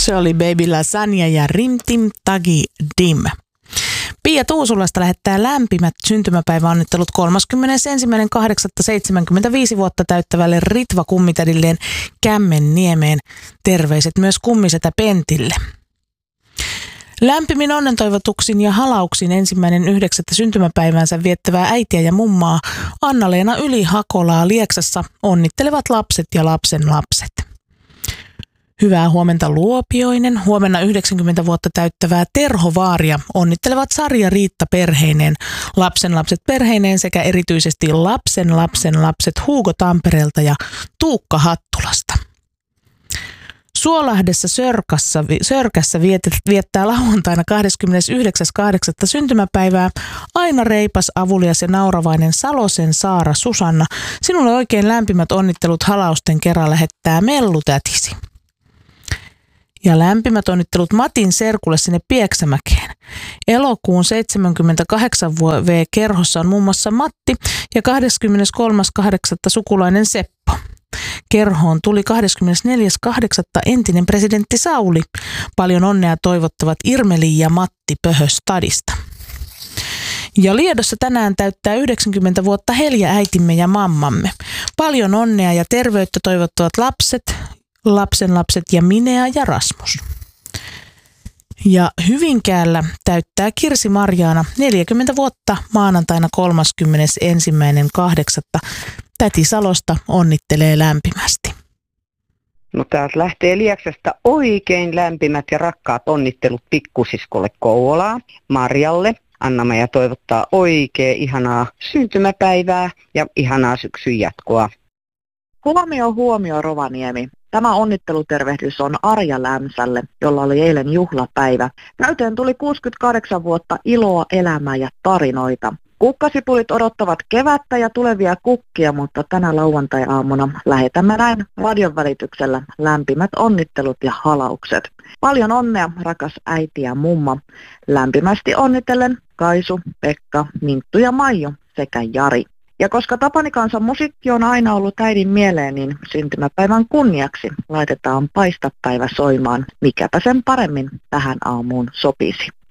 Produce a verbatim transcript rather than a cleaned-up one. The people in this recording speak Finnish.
Se oli Baby Lasagna ja Rim Tim Tagi Dim. Pia Tuusulasta lähettää lämpimät syntymäpäiväonnittelut kolmaskymmenesensimmäinen kahdeksatta seitsemänkymmentäviisi vuotta täyttävälle Ritva kummitädilleen Kämmenniemeen. Terveiset myös kummisetä Pentille. Lämpimin onnentoivotuksin ja halauksin ensimmäinen yhdeksättä syntymäpäiväänsä viettävää äitiä ja mummaa Anna-Leena Yli-Hakolaa Lieksassa onnittelevat lapset ja lapsen lapset. Hyvää huomenta Luopioinen. Huomenna yhdeksänkymmentä vuotta täyttävää Terho Vaaria onnittelevat Sarja Riitta perheineen, lapsen lapset perheineen sekä erityisesti lapsen lapsen lapset Hugo Tampereelta ja Tuukka Hattulasta. Suolahdessa Sörkässä, Sörkässä viettää lauantaina kahdeskymmenesyhdeksäs kahdeksatta syntymäpäivää aina reipas, avulias ja nauravainen Salosen Saara Susanna. Sinulle oikein lämpimät onnittelut halausten kerran lähettää Mellutätisi. Ja lämpimät onnittelut Matin serkulle sinne Pieksämäkeen. Elokuun seitsemänkymmentäkahdeksan vuotta-kerhossa on muun muassa Matti ja kahdeskymmeneskolmas kahdeksatta sukulainen Seppo. Kerhoon tuli kahdeskymmenesneljäs kahdeksatta entinen presidentti Sauli. Paljon onnea toivottavat Irmeli ja Matti Pöhöstadista. Ja Liedossa tänään täyttää yhdeksänkymmentä vuotta Helja äitimme ja mammamme. Paljon onnea ja terveyttä toivottavat lapset, lapsenlapset ja Minea ja Rasmus. Ja Hyvinkäällä täyttää Kirsi Marjaana neljäkymmentä vuotta maanantaina kolmaskymmenesensimmäinen kahdeksatta Täti Salosta onnittelee lämpimästi. No täältä lähtee Lieksasta oikein lämpimät ja rakkaat onnittelut pikkusiskolle Kouvolaa, Marjalle. Anna-Maja toivottaa oikein ihanaa syntymäpäivää ja ihanaa syksyn jatkoa. Huomio, huomio Rovaniemi. Tämä onnittelutervehdys on Arja Lämsälle, jolla oli eilen juhlapäivä. Täyteen tuli kuusikymmentäkahdeksan vuotta iloa, elämää ja tarinoita. Kukkasipulit odottavat kevättä ja tulevia kukkia, mutta tänä lauantai-aamuna lähetämme näin radion välityksellä lämpimät onnittelut ja halaukset. Paljon onnea, rakas äiti ja mumma. Lämpimästi onnitellen Kaisu, Pekka, Minttu ja Maiju sekä Jari. Ja koska Tapani Kansan musiikki on aina ollut äidin mieleen, niin syntymäpäivän kunniaksi laitetaan Paistapäivä soimaan, mikäpä sen paremmin tähän aamuun sopisi.